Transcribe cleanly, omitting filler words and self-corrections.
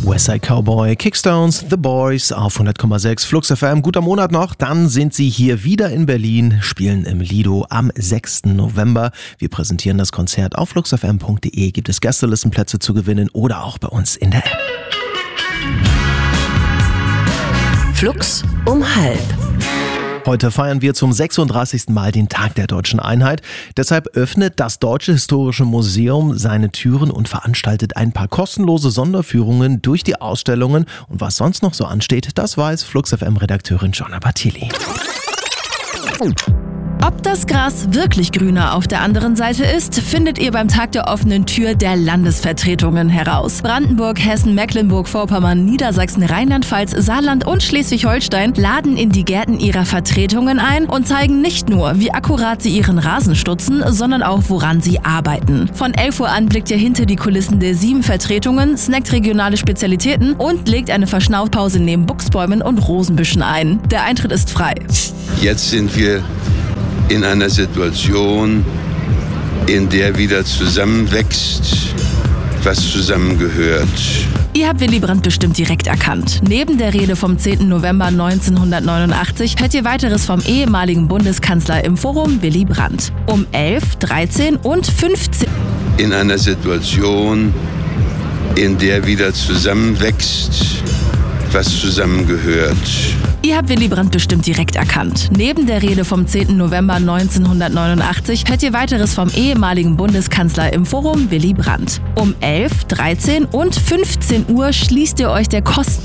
Westside Cowboy, Kickstones, The Boys auf 100,6 Flux FM. Guter Monat noch, dann sind sie hier wieder in Berlin, spielen im Lido am 6. November. Wir präsentieren das Konzert auf fluxfm.de. Gibt es Gästelistenplätze zu gewinnen oder auch bei uns in der App. Flux um 12:30. Heute feiern wir zum 36. Mal den Tag der Deutschen Einheit. Deshalb öffnet das Deutsche Historische Museum seine Türen und veranstaltet ein paar kostenlose Sonderführungen durch die Ausstellungen. Und was sonst noch so ansteht, das weiß Flux FM-Redakteurin Jonna Bartilli. Ob das Gras wirklich grüner auf der anderen Seite ist, findet ihr beim Tag der offenen Tür der Landesvertretungen heraus. Brandenburg, Hessen, Mecklenburg-Vorpommern, Niedersachsen, Rheinland-Pfalz, Saarland und Schleswig-Holstein laden in die Gärten ihrer Vertretungen ein und zeigen nicht nur, wie akkurat sie ihren Rasen stutzen, sondern auch, woran sie arbeiten. Von 11 Uhr an blickt ihr hinter die Kulissen der 7 Vertretungen, snackt regionale Spezialitäten und legt eine Verschnaufpause neben Buchsbäumen und Rosenbüschen ein. Der Eintritt ist frei. Jetzt sind wir in einer Situation, in der wieder zusammenwächst, was zusammengehört. Ihr habt Willy Brandt bestimmt direkt erkannt. Neben der Rede vom 10. November 1989 hört ihr weiteres vom ehemaligen Bundeskanzler im Forum Willy Brandt. Um 11, 13 und 15. In einer Situation, in der wieder zusammenwächst, was zusammengehört. Ihr habt Willy Brandt bestimmt direkt erkannt. Neben der Rede vom 10. November 1989 hört ihr weiteres vom ehemaligen Bundeskanzler im Forum Willy Brandt. Um 11, 13 und 15 Uhr schließt ihr euch der